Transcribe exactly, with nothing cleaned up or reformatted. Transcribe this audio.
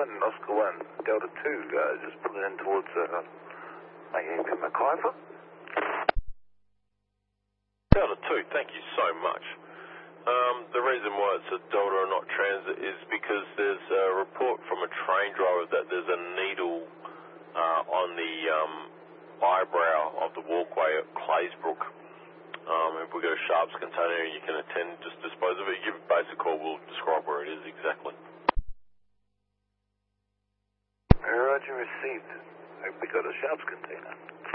one, Oscar one, Delta two, uh, just pulling in towards, uh, McIver. Delta two, thank you so much. Um, the reason why it's a Delta and not transit is because there's a report from a train driver that there's a needle uh, on the um, eyebrow of the walkway at Claysbrook. Um, if we got a sharps container, you can attend, just dispose of it. Give a basic call, we'll describe where it is exactly. Roger, received. Hope we got a sharps container.